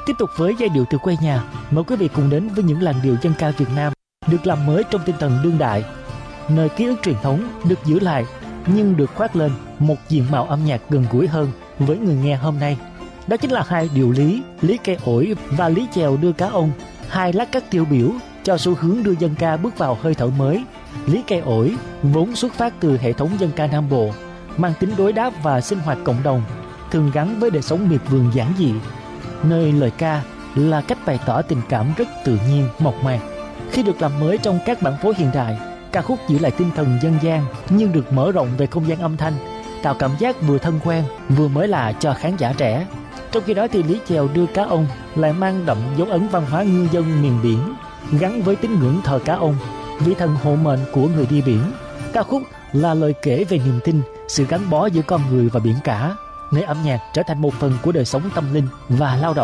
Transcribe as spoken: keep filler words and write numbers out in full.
Tiếp tục với giai điệu từ quê nhà, mời quý vị cùng đến với những làn điệu dân ca Việt Nam được làm mới trong tinh thần đương đại, nơi ký ức truyền thống được giữ lại nhưng được khoác lên một diện mạo âm nhạc gần gũi hơn với người nghe hôm nay. Đó chính là hai điệu lý, lý cây ổi và lý chèo đưa cá ông, hai lát cắt tiêu biểu cho xu hướng đưa dân ca bước vào hơi thở mới. Lý cây ổi vốn xuất phát từ hệ thống dân ca Nam Bộ, mang tính đối đáp và sinh hoạt cộng đồng, thường gắn với đời sống miệt vườn giản dị, nơi lời ca là cách bày tỏ tình cảm rất tự nhiên, mộc mạc. Khi được làm mới trong các bản phối hiện đại, ca khúc giữ lại tinh thần dân gian nhưng được mở rộng về không gian âm thanh, tạo cảm giác vừa thân quen vừa mới lạ cho khán giả trẻ. Trong khi đó thì lý chèo đưa cá ông lại mang đậm dấu ấn văn hóa ngư dân miền biển, gắn với tín ngưỡng thờ cá ông, vị thần hộ mệnh của người đi biển. Ca khúc là lời kể về niềm tin, sự gắn bó giữa con người và biển cả, nơi âm nhạc trở thành một phần của đời sống tâm linh và lao động.